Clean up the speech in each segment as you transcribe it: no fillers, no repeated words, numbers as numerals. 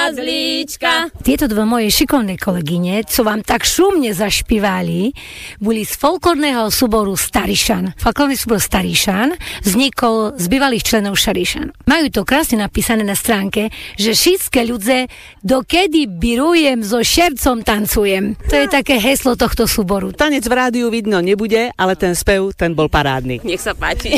Mazlíčka. Tieto dve moje šikovné kolegyne, co vám tak šumne zašpívali, boli z folklórneho súboru Starišan. Folklórny súbor Starišan vznikol z bývalých členov Šarišan. Majú to krásne napísané na stránke, že všetké ľudze, dokedy birujem, so šercom tancujem. To je také heslo tohto súboru. Tanec v rádiu vidno nebude, ale ten spev, ten bol parádny. Nech sa páči.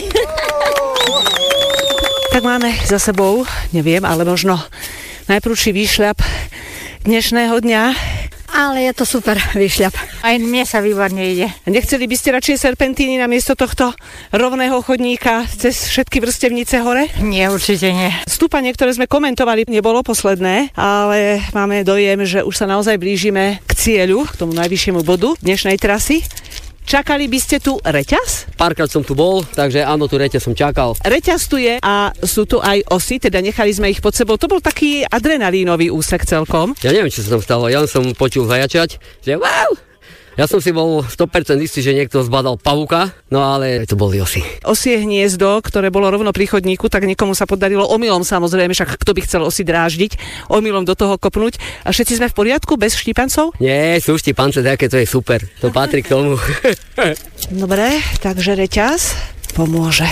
Tak máme za sebou, neviem, ale možno najprúčší výšľap dnešného dňa. Ale je to super výšľap. Aj mne sa výborne ide. Nechceli by ste radšej serpentíny namiesto tohto rovného chodníka cez všetky vrstevnice hore? Nie, určite nie. Stúpanie, ktoré sme komentovali, nebolo posledné, ale máme dojem, že už sa naozaj blížime k cieľu, k tomu najvyššiemu bodu dnešnej trasy. Čakali by ste tu reťaz? Párkrát som tu bol, takže áno, tu reťaz som čakal. Reťaz tu je a sú tu aj osy, teda nechali sme ich pod sebou. To bol taký adrenalínový úsek celkom. Ja neviem, čo sa tam stalo, ja som počul zajačať, že wow! Ja som si bol 100% istý, že niekto zbadal pavúka, no ale to boli osy. Osie hniezdo, ktoré bolo rovno pri chodníku, tak niekomu sa podarilo omylom, samozrejme, však kto by chcel osy dráždiť, omylom do toho kopnúť. A všetci sme v poriadku, bez štípancov? Nie, sú štípance, také to je super, to patrí k tomu. Dobre, takže reťaz pomôže.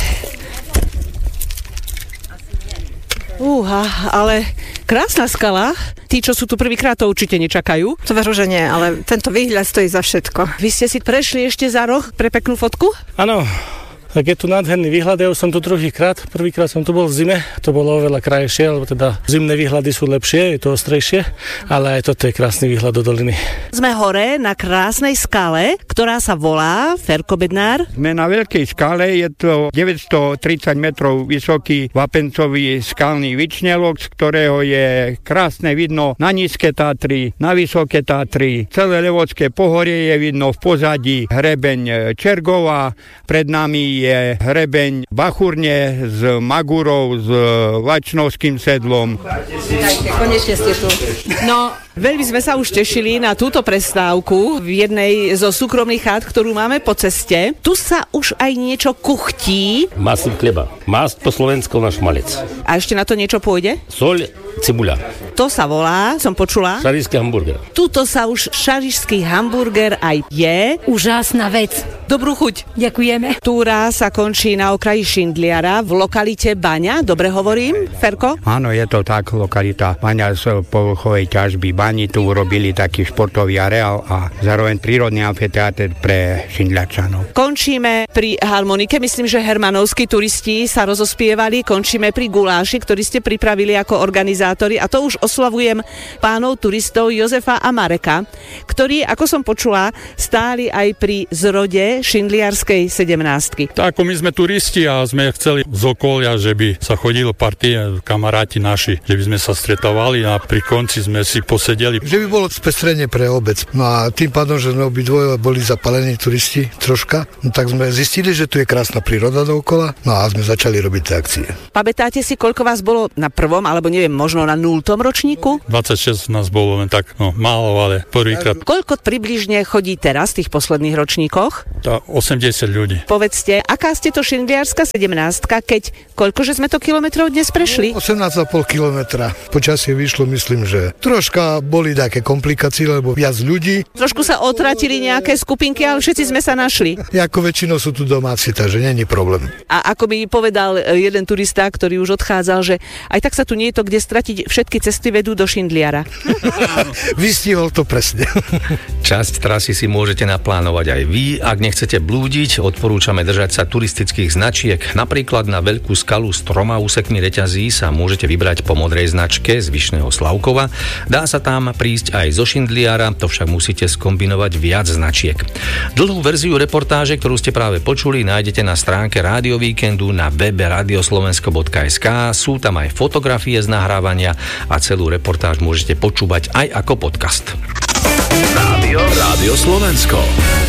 Ale krásna skala. Tí, čo sú tu prvýkrát, to určite nečakajú. To veru, že nie, ale tento výhľad stojí za všetko. Vy ste si prešli ešte za roh pre peknú fotku? Áno. Tak je tu nádherný výhľad, ja už som tu druhýkrát. Prvýkrát som tu bol v zime, to bolo oveľa krajšie, lebo teda zimné výhľady sú lepšie, je to ostrejšie, ale aj toto je krásny výhľad do doliny. Sme hore na krásnej skale, ktorá sa volá Ferko Bednár. Sme na veľkej skale, je to 930 metrov vysoký vapencový skalný vyčnelok, z ktorého je krásne vidno na nízke Tatry, na vysoké Tatry. Celé Levodské pohorie je vidno v pozadí hrebeň Čergova, pred nami je hrebeň Bachurne s Magurou, s Vačnovským sedlom. Konečne ste tu. No, veľmi sme sa už tešili na túto prestávku v jednej zo súkromných chát, ktorú máme po ceste. Tu sa už aj niečo kuchtí. Masný chleba. Mast po slovensku náš malec. A ešte na to niečo pôjde? Soľ, cibuľa. To sa volá, som počula. Šarišský hamburger. Tuto sa už šarišský hamburger aj je. Úžasná vec. Dobrú chuť. Ďakujeme. Túra sa končí na okraji Šindliara v lokalite Baňa. Dobre hovorím, Ferko? Áno, je to tak, lokalita Baňa z povrchovej ťažby Bani. Tu urobili taký športový areál a zároveň prírodný amfiteáter pre Šindliarčanov. Končíme pri harmonike. Myslím, že hermanovskí turisti sa rozospievali. Končíme pri guláši, ktorý ste pripravili ako organizátori. A to už oslavujem pánov turistov Jozefa a Mareka, ktorí, ako som počula, stáli aj pri zrode šindliarskej 17. Tak ako my sme turisti a sme chceli z okolia, že by sa chodilo partie, kamaráti naši, že by sme sa stretávali a pri konci sme si posedeli. Že by bolo spestrenie pre obec. No a tým pádom, že sme obidvoje boli zapalení turisti troška, no tak sme zistili, že tu je krásna príroda dookola, no a sme začali robiť tie akcie. Pamätáte si, koľko vás bolo na prvom, alebo neviem, možno na 0. ročníku? 26 nás bolo len tak, málo, ale prvýkrát. Koľko približne chodí teraz v tých posledných ročníkoch? 80 ľudí. Povedzte, aká ste to šindliarská 17, keď koľkože sme to kilometrov dnes prešli? 18,5 kilometra. Počasie vyšlo, myslím, že troška boli také komplikácie, lebo viac ľudí. Trošku sa otratili nejaké skupinky, ale všetci sme sa našli. Ako väčšinou sú tu domáci, takže nie je problém. A ako mi povedal jeden turista, ktorý už odchádzal, že aj tak sa tu nie je to kde stratiť, všetky cesty vedú do Šindliara. Vystihol to presne. Časť trasy si môžete naplánovať aj vy, ak nechcete blúdiť, odporúčame držať sa turistických značiek. Napríklad na veľkú skalu s 3 úsekmi reťazí sa môžete vybrať po modrej značke z Vyšného Slavkova. Dá sa tam prísť aj zo Šindliara, to však musíte skombinovať viac značiek. Dlhú verziu reportáže, ktorú ste práve počuli, nájdete na stránke Rádio Víkendu na webe radioslovensko.sk. Sú tam aj fotografie z nahrávania a celú reportáž môžete počúvať aj ako podcast. Rádio Slovensko.